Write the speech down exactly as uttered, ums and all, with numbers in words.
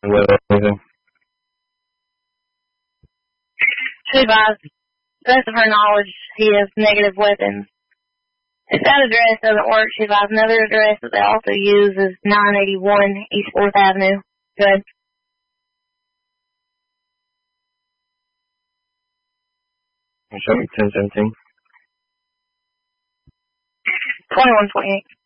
What anything? She advised, to the best of her knowledge, he has negative weapons. If that address doesn't work, she advised another address that they also use is nine eighty-one East fourth Avenue. Good. Show me ten seventeen. twenty-one twenty-eight.